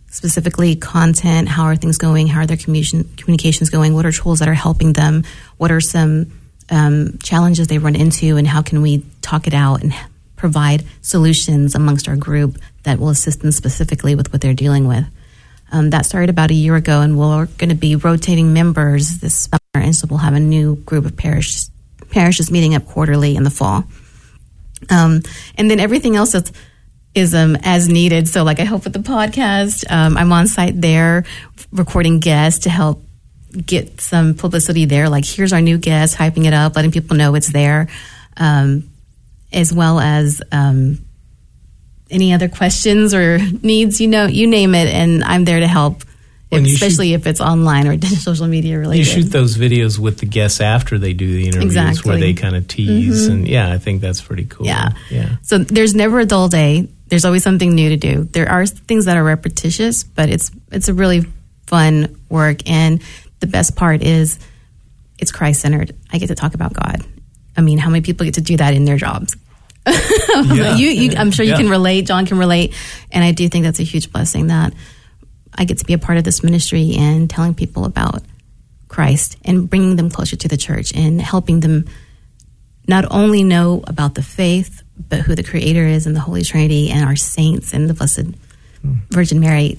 specifically content. How are things going? How are their communications going? What are tools that are helping them? What are some challenges they run into, and how can we talk it out and provide solutions amongst our group that will assist them specifically with what they're dealing with. That started about a year ago, and we're going to be rotating members this summer, and so we'll have a new group of parishes meeting up quarterly in the fall. And then everything else is as needed. So like I help with the podcast. I'm on site there recording guests to help get some publicity there. Like, here's our new guest, hyping it up, letting people know it's there, as well as any other questions or needs, you name it, and I'm there to help, especially if it's online or social media related. You shoot those videos with the guests after they do the interviews, where they kind of tease, and I think that's pretty cool. Yeah. So there's never a dull day. There's always something new to do. There are things that are repetitious, but it's a really fun work, and the best part is it's Christ-centered. I get to talk about God. I mean, how many people get to do that in their jobs? I'm sure you can relate. John can relate. And I do think that's a huge blessing that I get to be a part of this ministry and telling people about Christ and bringing them closer to the church and helping them not only know about the faith, but who the Creator is and the Holy Trinity and our saints and the Blessed Virgin Mary.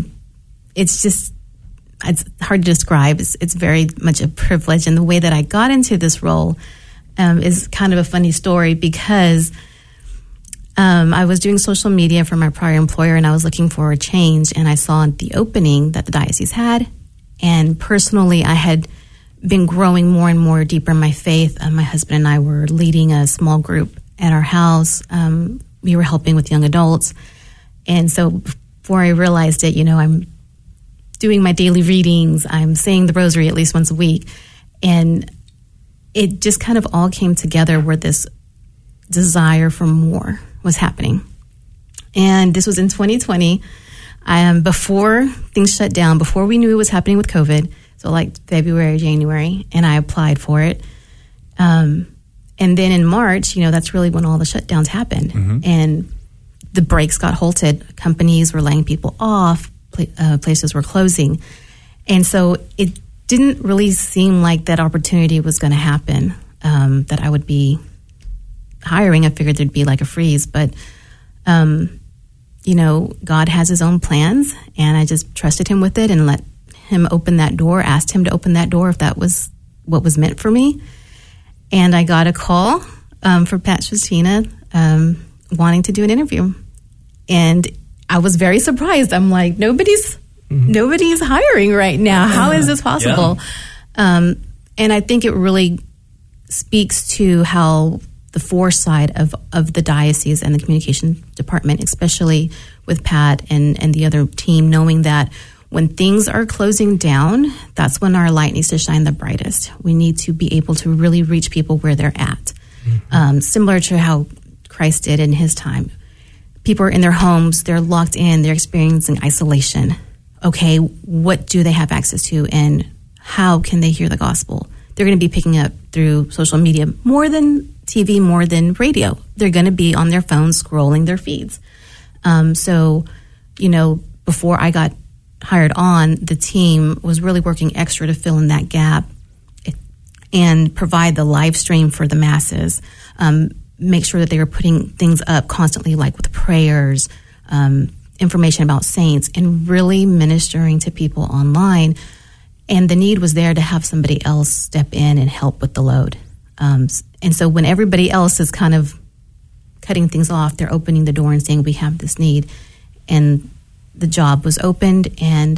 It's hard to describe. It's very much a privilege. And the way that I got into this role is kind of a funny story, because I was doing social media for my prior employer, and I was looking for a change, and I saw the opening that the diocese had. And personally, I had been growing more and more deeper in my faith. My husband and I were leading a small group at our house. We were helping with young adults. And so before I realized it, I'm doing my daily readings. I'm saying the rosary at least once a week. And it just kind of all came together where this desire for more was happening. And this was in 2020, before things shut down, before we knew it was happening with COVID. So like February, January, and I applied for it. And then in March, that's really when all the shutdowns happened. And the breaks got halted. Companies were laying people off. Places were closing. And so it didn't really seem like that opportunity was going to happen, that I would be hiring. I figured there'd be like a freeze, but, God has his own plans, and I just trusted him with it and let him open that door, asked him to open that door if that was what was meant for me. And I got a call for Pat Schwazina wanting to do an interview. And I was very surprised. I'm like, nobody's hiring right now. How is this possible? And I think it really speaks to how the foresight of the diocese and the communication department, especially with Pat and the other team, knowing that when things are closing down, that's when our light needs to shine the brightest. We need to be able to really reach people where they're at. Similar to how Christ did in his time. People are in their homes, they're locked in, they're experiencing isolation. Okay, what do they have access to, and how can they hear the gospel? They're going to be picking up through social media more than TV, more than radio. They're going to be on their phones scrolling their feeds. So, before I got hired on, the team was really working extra to fill in that gap and provide the live stream for the masses. Make sure that they were putting things up constantly, like with prayers, information about saints, and really ministering to people online. And the need was there to have somebody else step in and help with the load. And so when everybody else is kind of cutting things off, they're opening the door and saying, we have this need. And the job was opened, and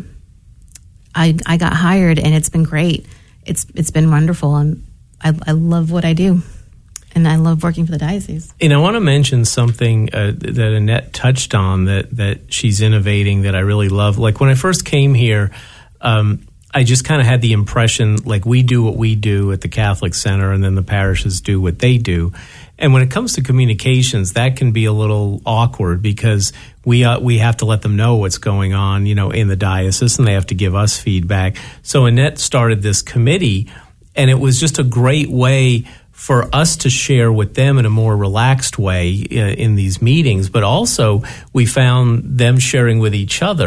I got hired, and it's been great. It's been wonderful. I love what I do. And I love working for the diocese. And I want to mention something that Annette touched on that she's innovating that I really love. Like when I first came here, I just kind of had the impression like we do what we do at the Catholic Center, and then the parishes do what they do. And when it comes to communications, that can be a little awkward because we have to let them know what's going on, in the diocese, and they have to give us feedback. So Annette started this committee, and it was just a great way for us to share with them in a more relaxed way in these meetings, but also we found them sharing with each other.